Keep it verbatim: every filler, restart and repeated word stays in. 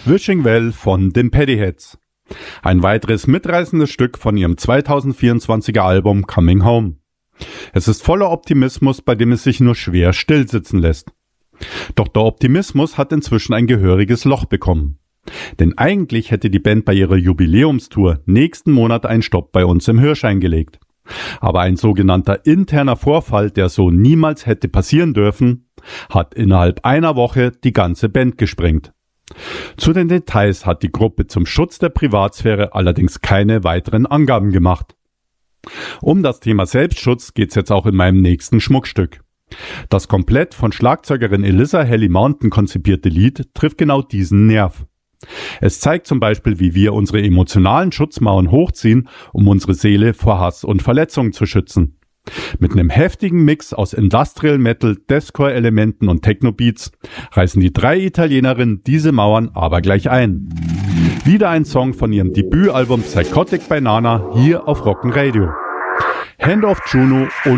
Wishing Well von den Paddyheads. Ein weiteres mitreißendes Stück von ihrem zweitausendvierundzwanziger Album Coming Home. Es ist voller Optimismus, bei dem es sich nur schwer stillsitzen lässt. Doch der Optimismus hat inzwischen ein gehöriges Loch bekommen. Denn eigentlich hätte die Band bei ihrer Jubiläumstour nächsten Monat einen Stopp bei uns im Hirsch eingelegt. Aber ein sogenannter interner Vorfall, der so niemals hätte passieren dürfen, hat innerhalb einer Woche die ganze Band gesprengt. Zu den Details hat die Gruppe zum Schutz der Privatsphäre allerdings keine weiteren Angaben gemacht. Um das Thema Selbstschutz geht's jetzt auch in meinem nächsten Schmuckstück. Das komplett von Schlagzeugerin Elissa Helly Mountain konzipierte Lied trifft genau diesen Nerv. Es zeigt zum Beispiel, wie wir unsere emotionalen Schutzmauern hochziehen, um unsere Seele vor Hass und Verletzungen zu schützen. Mit einem heftigen Mix aus Industrial Metal, Deathcore-Elementen und Techno-Beats reißen die drei Italienerinnen diese Mauern aber gleich ein. Wieder ein Song von ihrem Debütalbum Psychotic Banana hier auf Rock'n Radio. Hand of Juno und